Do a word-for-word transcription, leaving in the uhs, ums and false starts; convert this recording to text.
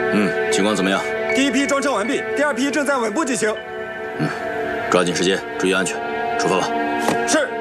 嗯，情况怎么样？ 第一批装车完毕，第二批正在稳步进行。 嗯，抓紧时间，注意安全，出发吧。 是。